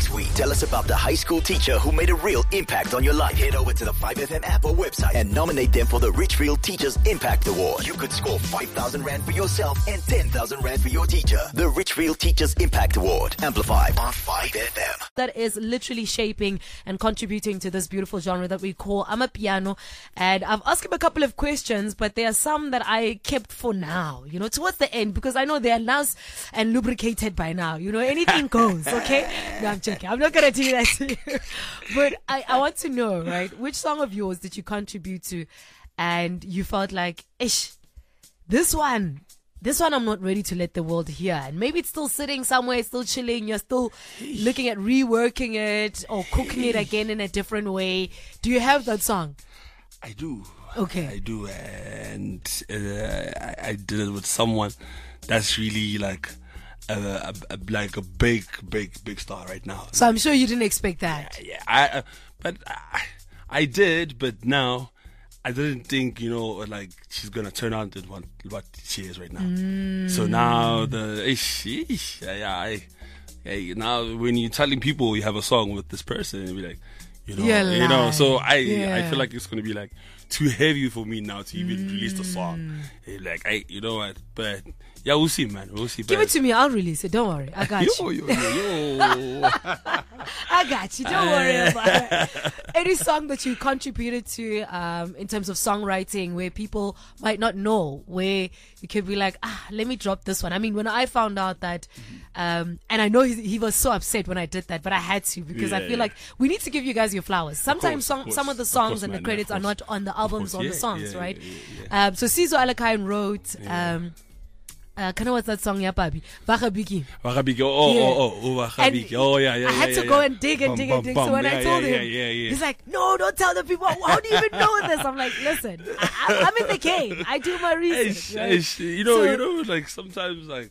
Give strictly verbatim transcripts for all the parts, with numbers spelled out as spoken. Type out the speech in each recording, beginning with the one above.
Next week, tell us about the high school teacher who made a real impact on your life. Head over to the five F M app or website and nominate them for the Richfield Teachers Impact Award. You could score five thousand rand for yourself and ten thousand rand for your teacher. The Richfield Teachers Impact Award. Amplified on five F M. That is literally shaping and contributing to this beautiful genre that we call Amapiano. And I've asked him a couple of questions, but there are some that I kept for now, you know, towards the end, because I know they are nice and lubricated by now. You know, anything goes, okay? No, I'm joking. I'm not going to do that to you. But I, I want to know, right, which song of yours did you contribute to and you felt like, ish, this one, this one I'm not ready to let the world hear. And maybe it's still sitting somewhere, it's still chilling. You're still looking at reworking it or cooking it again in a different way. Do you have that song? I do. Okay. I do. And uh, I, I did it with someone that's really like a, a, a, like a big, big, big star right now. So I'm sure you didn't expect that. Yeah. yeah I, uh, but I, I did, but now I didn't think, you know, like she's gonna turn out into what, what she is right now. Mm. So now the ish, ish, yeah, yeah, I, yeah, now when you're telling people you have a song with this person, you'll be like, you know, You're you know. So I, yeah. I feel like it's gonna be like too heavy for me now to even mm. release the song. Like, I, you know what? But yeah, we'll see, man. We'll see. Give but, it to me. I'll release it. Don't worry. I got yo, you. Yo, yo, yo. I got you. Don't worry about it. Any song that you contributed to um, in terms of songwriting where people might not know, where you could be like, ah, let me drop this one. I mean, when I found out that, um, and I know he, he was so upset when I did that, but I had to because yeah, I feel yeah. like we need to give you guys your flowers. Sometimes course, song, of course, some of the of songs course, and the man, credits of are not on the albums, course, on yeah, the songs, yeah, right? yeah, yeah. Um, so Sizo Alakain wrote, Yeah. um, uh, kind of what's that song, yeah, Papi? Vachabiki. Wachabiki, oh, Yeah. oh, oh, oh, Wachabiki, oh, yeah, yeah, I had yeah, to yeah, go yeah. and dig and Bum, dig bum, and dig. bum. So when yeah, I told yeah, him, yeah, yeah. he's like, no, don't tell the people. How do you even know this? I'm like, listen, I, I'm in the game. I do my research. Ish, Right? ish. You know, So- you know, like sometimes, like,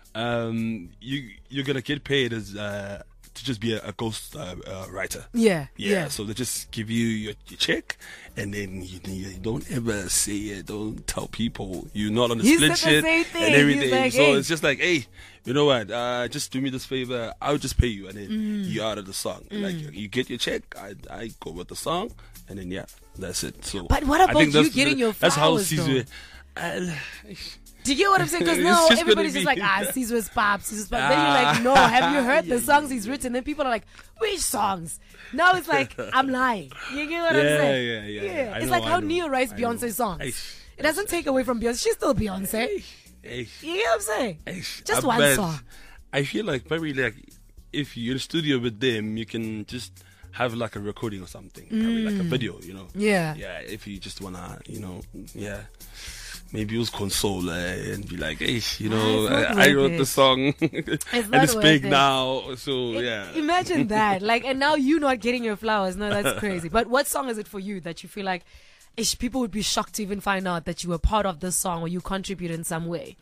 um, you you're gonna get paid as uh to just be a, a ghost uh, uh, writer. Yeah, Yeah, yeah. so they just give you your, your check, and then you, you don't ever say it. Don't tell people you're not on the He split said the shit same thing. and He's everything. like, so hey. it's just like, hey, you know what? Uh, just do me this favor. I'll just pay you, and then Mm. you're out of the song. Like you get your check. I I go with the song, and then yeah, that's it. So, But what I about think you that's- getting your That's how flowers, Caesar. though? Uh, Do you get what I'm saying? Because It's now just gonna everybody's just be- like, ah, Caesar's pop, Caesar's pop. Then you're like, no, have you heard the songs he's written? Then people are like, which songs? Now it's like, I'm lying. You get what I'm Yeah, saying? yeah, yeah, yeah. I It's know, like I how know. Neo writes I know. Beyonce songs. Eish. It doesn't take away from Beyonce. She's still Beyonce. Hey, You get what I'm saying? Eish. Just I one bet- song. I feel like very like if you're in the studio with them, you can just have like a recording or something, I mean, like a video, you know. Yeah. Yeah. If you just wanna, you know, yeah. Maybe use console uh, and be like, hey, you know, Ah, it's not I, I worth wrote it. the song and not it's worth big it. now. So It- yeah. Imagine that. Like, and now you not getting your flowers. No, that's crazy. But what song is it for you that you feel like ish, people would be shocked to even find out that you were part of this song or you contribute in some way?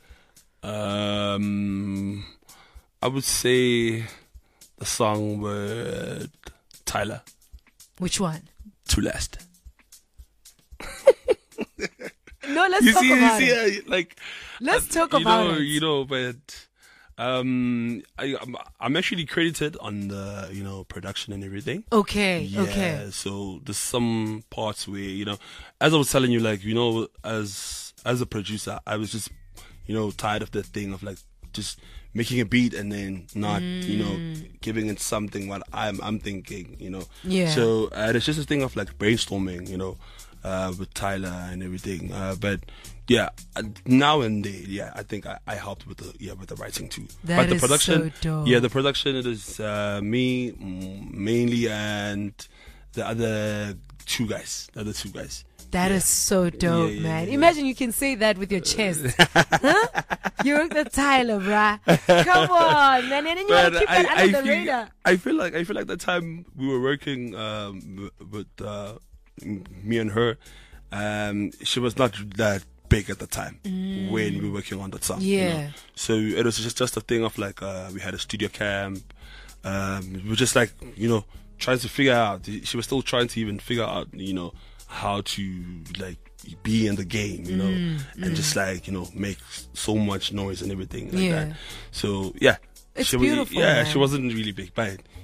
Um, I would say the song with Tyler, Which one? To Last. No, let's You talk see, you about see, it. uh, like Let's uh, talk you about know, it. You know, but um, I, I'm, I'm actually credited on the you know production and everything. Okay, Yeah, okay. so there's some parts where you know, as I was telling you, like you know, as as a producer, I was just you know tired of the thing of like just making a beat and then not you know Mm. giving it something what I'm I'm thinking, you know. Yeah. So uh, it's just a thing of like brainstorming, you know, uh, with Tyler and everything. Uh, but yeah, uh, now and then, yeah, I think I, I helped with the yeah with the writing too. That but the is production, so dope. yeah, the production it is uh, me mm, mainly and the other two guys, the other two guys. That is so dope, Yeah, yeah, man. yeah. Imagine you can say that with your chest. Huh? You're the Tyler, bruh. Come on, man. And then you gotta But keep that I, I, under the feel, radar. I feel like I feel like the time we were working um, with uh, m- me and her, um, she was not that big at the time when we were working on that song. you Yeah. know. So it was just just a thing of like uh, we had a studio camp. Um, we were just like you know trying to figure out. She was still trying to even figure out you know how to like be in the game, you know, Mm, and just like you know make so much noise and everything like Yeah. that. So yeah, It's she was- beautiful, yeah, man. she wasn't really big, but